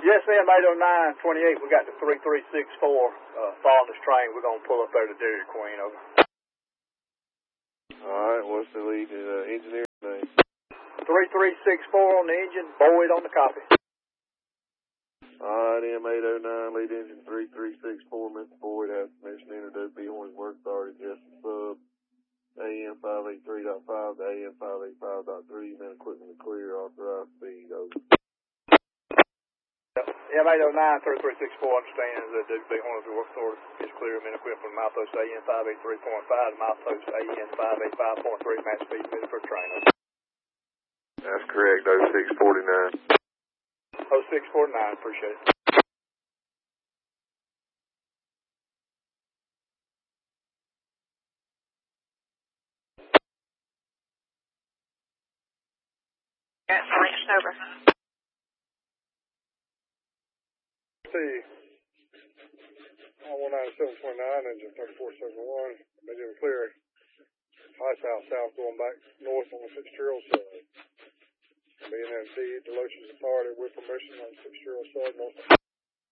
Yes, ma'am, 80928. We got the 3364 following this train. We're going to pull up there to Dairy Queen. Over. All right, what's the lead engineer's name? 3364 on the engine, Boyd on the copy. All right, M809, lead engine 3364, Mr. Boyd has permission to introduce Horns Work Authority, Justin Sub, AM 583.5 to AM 585.3, men equipment to clear, authorized speed, over. M809, 3364 understands that the Horns Work Authority is clear, men equipment from milepost AM 583.5 to milepost AM 585.3, max speed limit for train. That's correct, 0649. 0649, appreciate it. Information over. See, 19729, engine 3471, medium clear. High south going back north on the Fitzgerald side. Being at D, Deloach's Authority with permission on Fitzgerald side, north.